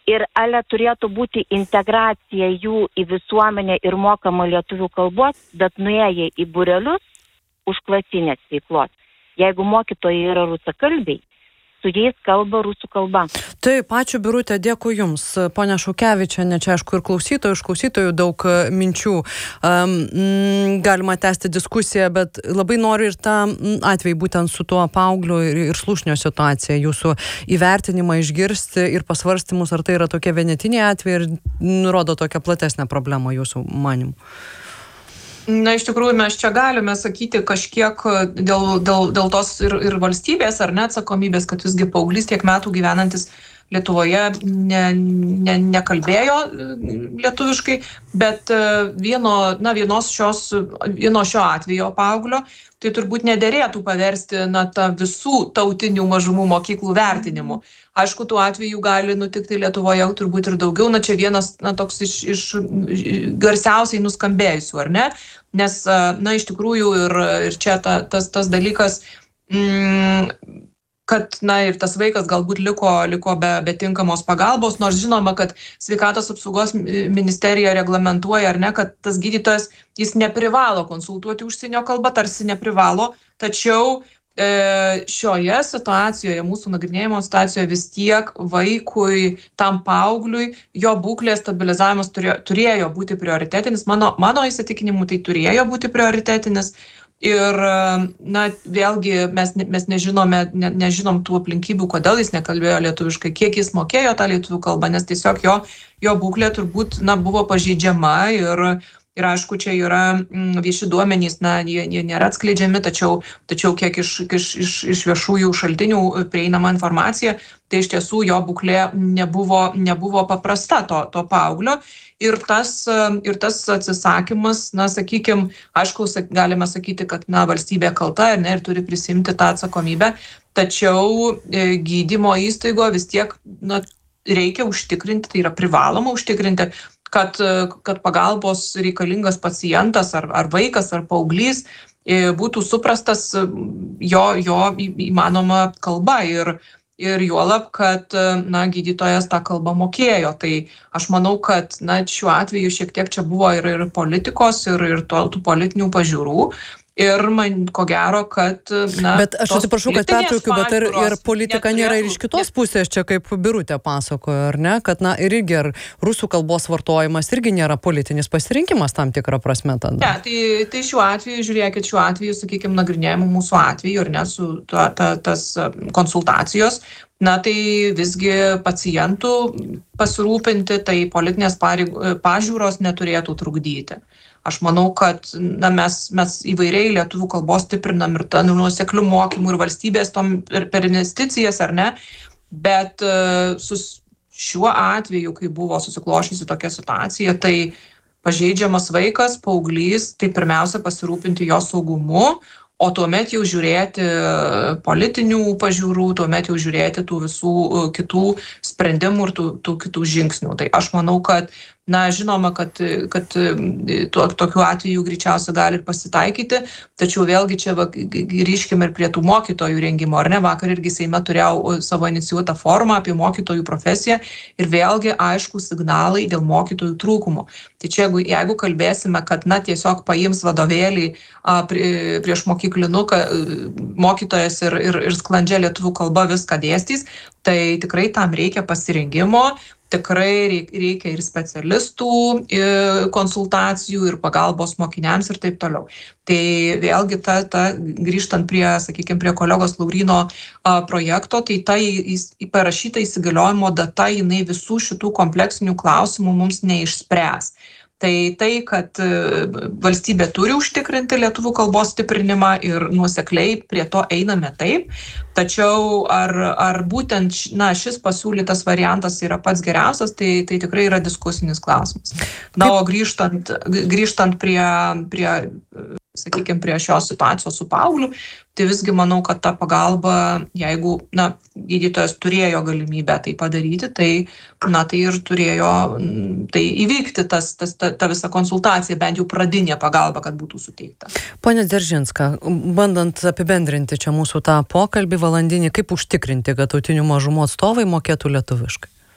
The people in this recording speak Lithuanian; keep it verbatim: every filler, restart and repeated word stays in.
ir ale turėtų būti integracija jų į visuomenę ir mokama lietuvių kalbos, bet nuėję į būrelius užklasinės veiklos. Jeigu mokytojai yra rusakalbiai, su jais kalba rusų kalba. Taip, ačiū Birutė, dėkui Jums. Ponia Šukevičienė, čia aišku ir klausytojų, iš klausytojų daug minčių. Um, galima tęsti diskusiją, bet labai noriu ir tą atvejį būtent su tuo paaugliu ir, ir Slušnio situacija, jūsų įvertinimą išgirsti ir pasvarstymus, ar tai yra tokie vienetiniai atvejai ir nurodo tokią platesnę problemą jūsų manimu. Na, iš tikrųjų, mes čia galime sakyti kažkiek dėl, dėl, dėl tos ir, ir valstybės ar ne atsakomybės, kad visgi paauglys tiek metų gyvenantis Lietuvoje ne, ne, nekalbėjo lietuviškai, bet vieno, na, vienos šios, vieno šio atvejo paauglio, tai turbūt nederėtų paversti na, tą visų tautinių mažumų mokyklų vertinimu. Aišku, tų atvejų gali nutikti Lietuvoje turbūt ir daugiau, na čia vienas na, toks iš, iš garsiausiai nuskambėjusių, ar ne? Nes, na, iš tikrųjų ir, ir čia ta, tas, tas dalykas, mm, kad, na, ir tas vaikas galbūt liko, liko be, be tinkamos pagalbos, nors žinoma, kad Sveikatos apsaugos ministerija reglamentuoja, ar ne, kad tas gydytojas, jis neprivalo konsultuoti užsienio kalbą, tarsi neprivalo, tačiau šioje situacijoje, mūsų nagrinėjimo situacijoje vis tiek vaikui, tam paaugliui, jo būklės stabilizavimas turėjo, turėjo būti prioritetinis. Mano, mano įsitikinimu tai turėjo būti prioritetinis. Ir, na, vėlgi mes, mes nežinome, ne, nežinom tų aplinkybių, kodėl jis nekalbėjo lietuviškai, kiek jis mokėjo tą lietuvių kalbą, nes tiesiog jo, jo būklė turbūt, na, buvo pažeidžiama ir Ir aišku, čia yra vieši duomenys, na, jie, jie nėra atskleidžiami, tačiau, tačiau kiek iš, iš, iš, iš viešųjų šaltinių prieinama informacija, tai iš tiesų jo būklė nebuvo, nebuvo paprasta to, to paauglio. Ir tas, ir tas atsisakymas, na, sakykime, aišku, galime sakyti, kad na, valstybė kalta ne, ir turi prisimti tą atsakomybę, tačiau e, gydymo įstaigo vis tiek na, reikia užtikrinti, tai yra privaloma užtikrinti, Kad, kad pagalbos reikalingas pacientas ar, ar vaikas ar paauglys būtų suprastas jo, jo įmanoma kalba ir, ir juolab, kad na, gydytojas tą kalbą mokėjo. Tai aš manau, kad na, šiuo atveju šiek tiek čia buvo ir, ir politikos, ir, ir to, tų politinių pažiūrų. Ir man ko gero, kad... Na, bet aš atsiprašau, kad pertraukiu, bet ir, ir politika nėra ir iš kitos pusės, čia kaip Birutė pasakojo, ar ne? Kad na, ir irgi ir rusų kalbos vartojimas irgi nėra politinis pasirinkimas tam tikrą prasme tada. Ne, tai, tai šiuo atveju, žiūrėkit, šiuo atveju, sakykime, nagrinėjimų mūsų atveju, ar ne, su ta, ta, tas konsultacijos, na tai visgi pacientų pasirūpinti, tai politinės pareig, pažiūros neturėtų trukdyti. Aš manau, kad na, mes, mes įvairiai lietuvių kalbos stiprinam ir tą nuoseklių mokymų ir valstybės tom per, per investicijas, ar ne, bet su šiuo atveju, kai buvo susiklošusi tokia situacija, tai pažeidžiamas vaikas, paauglys, tai pirmiausia pasirūpinti jo saugumu, o tuomet jau žiūrėti politinių pažiūrų, tuomet jau žiūrėti tų visų kitų sprendimų ir tų, tų kitų žingsnių. Tai aš manau, kad na, žinoma, kad, kad to, tokiu atveju greičiausiai gali ir pasitaikyti, tačiau vėlgi čia va, grįžkime ir prie tų mokytojų rengimo, ar ne? Vakar irgi Seime turėjau savo inicijuotą formą apie mokytojų profesiją ir vėlgi aišku signalai dėl mokytojų trūkumo. Tai čia jeigu, jeigu kalbėsime, kad na, tiesiog paims vadovėlį a, prie, prieš mokyklinuką mokytojas ir, ir, ir sklandžia lietuvių kalba viską dėstys, tai tikrai tam reikia pasirengimo. Tikrai reikia ir specialistų, ir konsultacijų, ir pagalbos mokiniams ir taip toliau. Tai vėlgi, ta, ta, grįžtant prie, sakykime, prie kolegos Lauryno a, projekto, tai ta į, į parašyta įsigaliojimo data, jinai visų šitų kompleksinių klausimų mums neišspręs. Tai tai, kad valstybė turi užtikrinti lietuvių kalbos stiprinimą ir nuosekliai prie to einame taip, tačiau ar, ar būtent na, šis pasiūlytas variantas yra pats geriausias, tai, tai tikrai yra diskusinis klausimas. Na, o grįžtant, grįžtant prie, prie, sakykime, prie šios situacijos su paaugliu, tai visgi manau, kad ta pagalba, jeigu na, gydytojas turėjo galimybę tai padaryti, tai, na, tai ir turėjo tai įvykti tas, tas, ta, ta visa konsultacija, bent jau pradinė pagalba, kad būtų suteikta. Pone Dzeržinska, bandant apibendrinti čia mūsų tą pokalbį valandinį, kaip užtikrinti, kad tautinių mažumų atstovai mokėtų lietuviškai?